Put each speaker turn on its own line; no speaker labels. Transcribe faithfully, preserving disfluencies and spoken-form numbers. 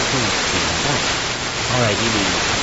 สู้เสือได้เพราะอะไรที่ดี